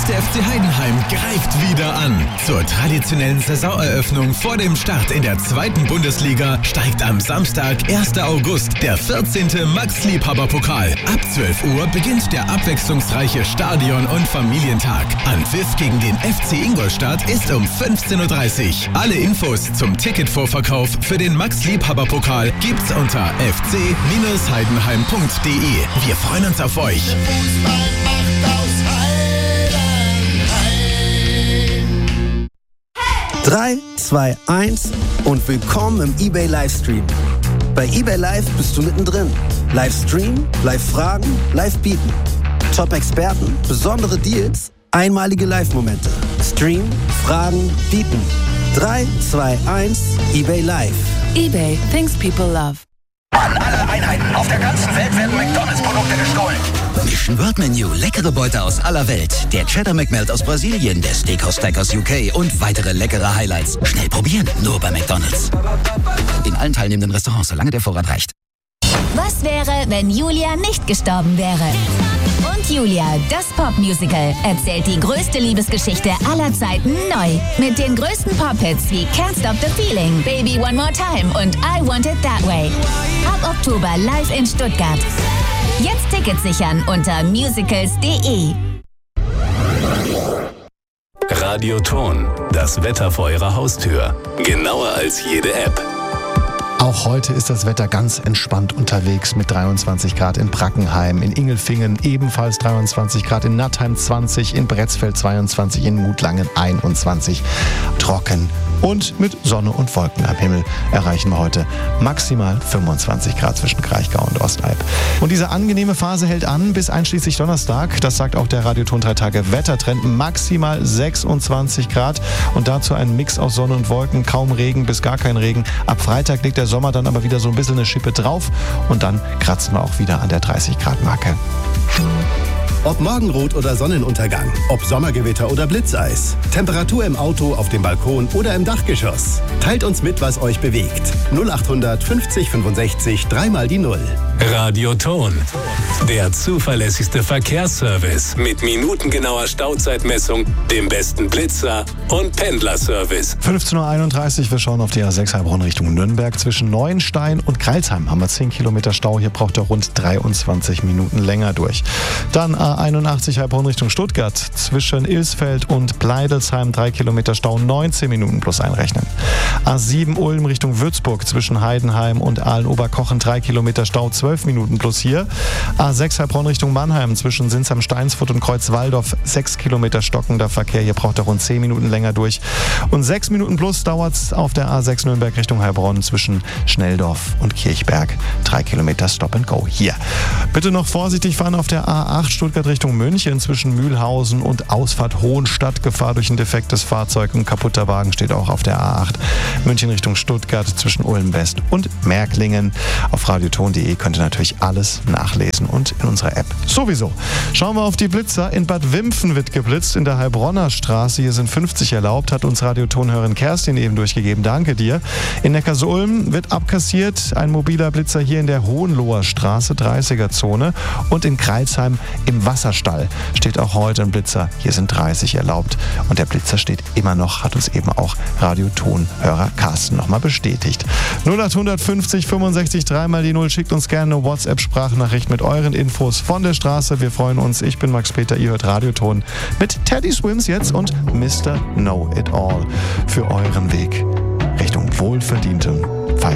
erste FC Heidenheim greift wieder an. Zur traditionellen Saisoneröffnung vor dem Start in der 2. Bundesliga steigt am Samstag, 1. August, der 14. Max-Liebhaber-Pokal. Ab 12 Uhr beginnt der abwechslungsreiche Stadion- und Familientag. Anpfiff gegen den FC Ingolstadt ist um 15:30 Uhr. Alle Infos zum Ticketvorverkauf für den Max-Liebhaber-Pokal gibt's unter fc-heidenheim.de. Wir freuen uns auf euch. Fußball macht aus Heidenheim. 3, 2, 1 und willkommen im eBay Livestream. Bei eBay Live bist du mittendrin. Livestream, Live-Fragen, Live-Bieten. Top-Experten, besondere Deals, einmalige Live-Momente. Stream, Fragen, Bieten. 3, 2, 1, eBay Live. eBay, things people love. An alle Einheiten auf der ganzen Welt werden McDonalds-Produkte gestohlen. Mission World Menu, leckere Beute aus aller Welt. Der Cheddar McMelt aus Brasilien, der Steakhouse Stack aus UK und weitere leckere Highlights. Schnell probieren, nur bei McDonalds. In allen teilnehmenden Restaurants, solange der Vorrat reicht. Was wäre, wenn Julia nicht gestorben wäre? Und Julia, das Popmusical, erzählt die größte Liebesgeschichte aller Zeiten neu. Mit den größten Pop-Hits wie Can't Stop the Feeling, Baby One More Time und I Want It That Way. Ab Oktober live in Stuttgart. Jetzt Tickets sichern unter musicals.de. Radioton, das Wetter vor Ihrer Haustür. Genauer als jede App. Auch heute ist das Wetter ganz entspannt unterwegs mit 23 Grad in Brackenheim, in Ingelfingen ebenfalls 23 Grad, in Nattheim 20, in Bretzfeld 22, in Mutlangen 21. Trocken und mit Sonne und Wolken am Himmel erreichen wir heute maximal 25 Grad zwischen Kraichgau und Ostalb. Und diese angenehme Phase hält an bis einschließlich Donnerstag. Das sagt auch der Radioton 3 Tage Wettertrend. Maximal 26 Grad und dazu ein Mix aus Sonne und Wolken, kaum Regen bis gar kein Regen. Ab Freitag legt der Sommer dann aber wieder so ein bisschen eine Schippe drauf und dann kratzen wir auch wieder an der 30 Grad Marke. Ob Morgenrot oder Sonnenuntergang, ob Sommergewitter oder Blitzeis, Temperatur im Auto, auf dem Balkon oder im Dachgeschoss. Teilt uns mit, was euch bewegt. 0800 50 65 3 mal die 0. Radioton, der zuverlässigste Verkehrsservice mit minutengenauer Stauzeitmessung, dem besten Blitzer und Pendlerservice. 15:31 Uhr, wir schauen auf die A6 Heilbronn Richtung Nürnberg. Zwischen Neuenstein und Greilsheim haben wir 10 Kilometer Stau. Hier braucht er rund 23 Minuten länger durch. Dann A81 Heilbronn Richtung Stuttgart. Zwischen Ilsfeld und Bleidelsheim 3 Kilometer Stau, 19 Minuten plus einrechnen. A7 Ulm Richtung Würzburg. Zwischen Heidenheim und Aalen-Oberkochen 3 Kilometer Stau, 12 Minuten plus hier. A6 Heilbronn Richtung Mannheim. Zwischen Sinsheim-Steinsfurt und Kreuzwaldorf 6 Kilometer stockender Verkehr. Hier braucht er rund 10 Minuten länger durch. Und 6 Minuten plus dauert es auf der A6 Nürnberg Richtung Heilbronn zwischen Schnelldorf und Kirchberg. 3 Kilometer Stop and Go hier. Bitte noch vorsichtig fahren auf der A8 Stuttgart Richtung München zwischen Mühlhausen und Ausfahrt Hohenstadt. Gefahr durch ein defektes Fahrzeug und kaputter Wagen steht auch auf der A8. München Richtung Stuttgart zwischen Ulm West und Märklingen. Auf radioton.de könnt ihr natürlich alles nachlesen und in unserer App sowieso. Schauen wir auf die Blitzer. In Bad Wimpfen wird geblitzt in der Heilbronner Straße. Hier sind 50 erlaubt, hat uns Radiotonhörerin Kerstin eben durchgegeben. Danke dir. In Neckarsulm wird abkassiert. Ein mobiler Blitzer hier in der Hohenloher Straße, 30er-Zone. Und in Kreilsheim im Wasserstall steht auch heute ein Blitzer. Hier sind 30 erlaubt. Und der Blitzer steht immer noch, hat uns eben auch Radiotonhörer Carsten nochmal bestätigt. 0800 50 65 3 mal die 0. Schickt uns gerne eine WhatsApp-Sprachnachricht mit euren Infos von der Straße. Wir freuen uns. Ich bin Max Peter, ihr hört Radioton mit Teddy Swims jetzt und Mr. Know It All für euren Weg Richtung wohlverdientem Feierabend.